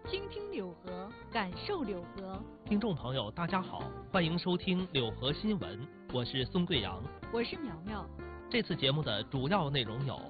倾听柳河，感受柳河。 听众朋友，大家好，欢迎收听柳河新闻，我是孙贵阳， 我是苗苗。 这次节目的主要内容有：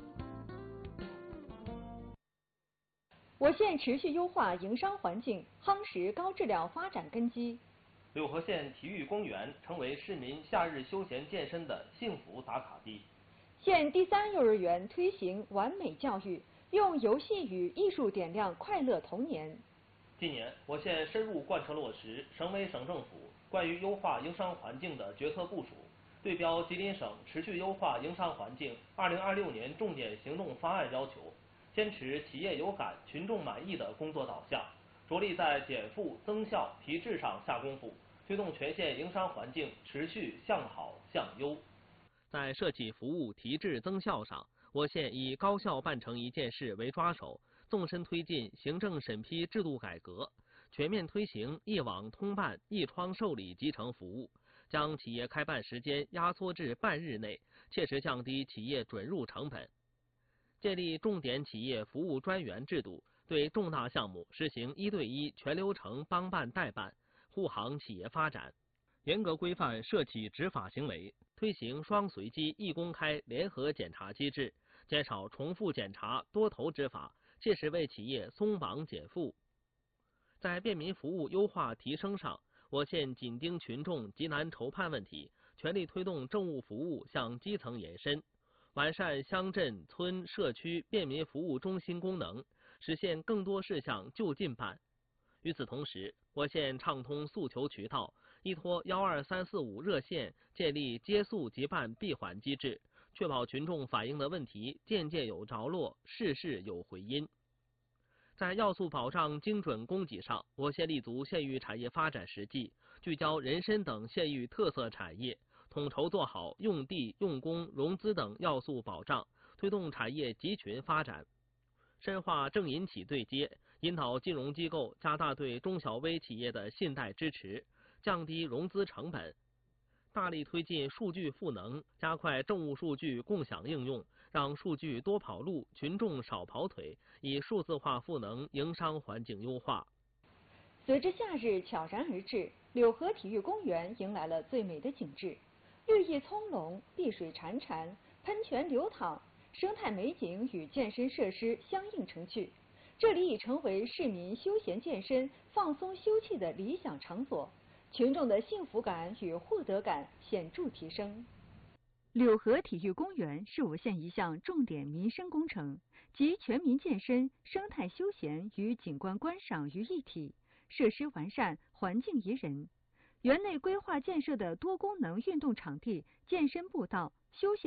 我县持续优化营商环境，夯实高质量发展根基。 柳河县体育公园成为市民夏日休闲健身的幸福打卡地。 县第3幼儿园推行完美教育，用游戏与艺术点亮快乐童年。 今年，我县深入贯彻落实省委省政府关于优化营商环境的决策部署，对标吉林省持续优化营商环境2026年重点行动方案要求，坚持企业有感、群众满意的工作导向，着力在减负、增效、提质上下功夫，推动全县营商环境持续向好向优。在设计服务提质增效上，我县以高效办成一件事为抓手，纵深推进行政审批制度改革，全面推行一网通办、一窗受理集成服务，将企业开办时间压缩至半日内，切实降低企业准入成本。建立重点企业服务专员制度，对重大项目实行1对1全流程帮办代办，护航企业发展。严格规范涉企执法行为，推行双随机一公开联合检查机制，减少重复检查、多头执法，切实为企业松绑减负。在便民服务优化提升上，我县紧盯群众急难愁盼问题，全力推动政务服务向基层延伸，完善乡镇、村、社区便民服务中心功能，实现更多事项就近办。与此同时，我县畅通诉求渠道，依托12345热线建立接诉即办闭环机制，确保群众反映的问题件件有着落，事事有回音。在要素保障精准供给上，我县立足县域产业发展实际，聚焦人参等县域特色产业，统筹做好用地、用工、融资等要素保障，推动产业集群发展。深化政银企对接，引导金融机构加大对中小微企业的信贷支持，降低融资成本。大力推进数据赋能，加快政务数据共享应用，让数据多跑路，群众少跑腿，以数字化赋能营商环境优化。 随着夏日悄然而至，柳河体育公园迎来了最美的景致，绿意葱茏，碧水潺潺，喷泉流淌，生态美景与健身设施相映成趣，这里已成为市民休闲健身、放松休憩的理想场所，群众的幸福感与获得感显著提升。柳河体育公园是我县一项重点民生工程，集全民健身、生态休闲与景观观赏于一体，设施完善，环境宜人。园内规划建设的多功能运动场地、健身步道、休闲